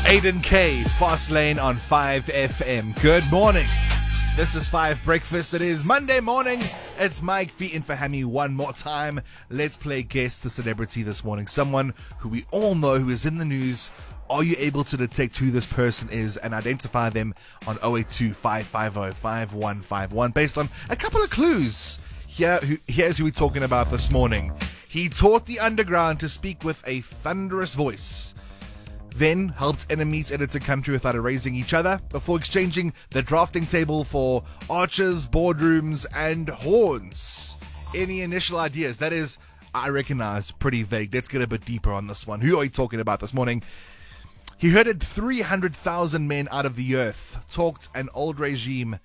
Aiden K, Fast Lane on 5FM. Good morning. This is 5 Breakfast. It is Monday morning. It's Mike V in for Hammy one more time. Let's play Guess the Celebrity this morning. Someone who we all know who is in the news. Are you able to detect who this person is and identify them on 082 550 5151 based on a couple of clues? Here's who we're talking about this morning. He taught the underground to speak with a thunderous voice, then helped enemies enter a country without erasing each other, before exchanging the drafting table for archers, boardrooms, and horns. Any initial ideas? That is, I recognize, pretty vague. Let's get a bit deeper on this one. Who are we talking about this morning? He herded 300,000 men out of the earth, talked an old regime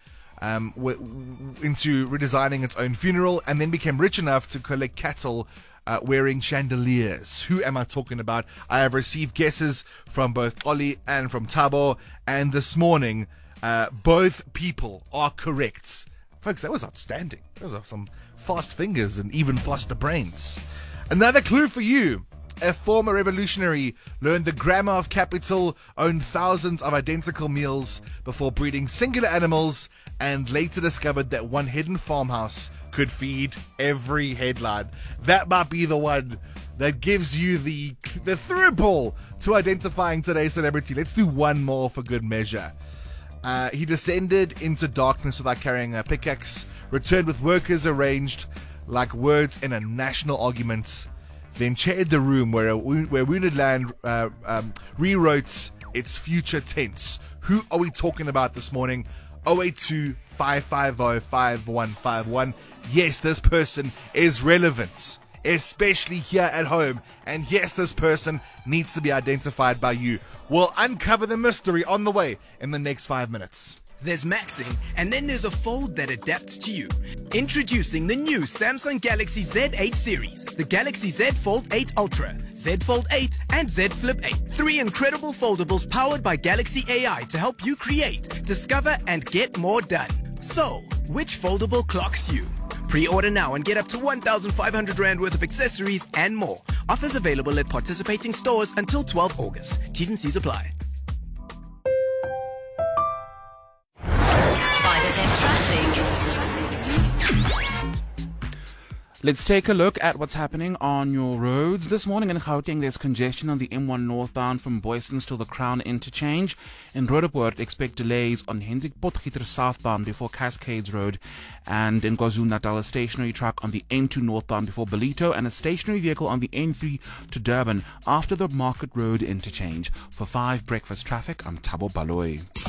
into redesigning its own funeral, and then became rich enough to collect cattle wearing chandeliers. Who am I talking about? I have received guesses from both Ollie and from Tabo, and this morning, both people are correct. Folks, that was outstanding. Those are some fast fingers and even faster brains. Another clue for you. A former revolutionary learned the grammar of capital, owned thousands of identical meals before breeding singular animals, and later discovered that one hidden farmhouse could feed every headline. That might be the one that gives you the through ball to identifying today's celebrity. Let's do one more for good measure. He descended into darkness without carrying a pickaxe, returned with workers arranged like words in a national argument, then chaired the room where Wounded Land rewrote its future tense. Who are we talking about this morning? 082 550 5151. Yes, this person is relevant, especially here at home. And yes, this person needs to be identified by you. We'll uncover the mystery on the way in the next 5 minutes. There's maxing, and then there's a fold that adapts to you. Introducing the new Samsung Galaxy Z8 series, the Galaxy Z Fold 8 Ultra, Z Fold 8, and Z Flip 8. 3 incredible foldables powered by Galaxy AI to help you create, discover, and get more done. So, which foldable clocks you? Pre-order now and get up to 1,500 Rand worth of accessories and more. Offers available at participating stores until 12 August. T's and C's apply. Let's take a look at what's happening on your roads. This morning in Gauteng, there's congestion on the M1 northbound from Boyston's till the Crown interchange. In Roodepoort, expect delays on Hendrik Potgieter southbound before Cascades Road. And in KwaZulu-Natal, a stationary truck on the N2 northbound before Belito and a stationary vehicle on the N3 to Durban after the Market Road interchange. For 5 Breakfast Traffic, I'm Tabo Baloy.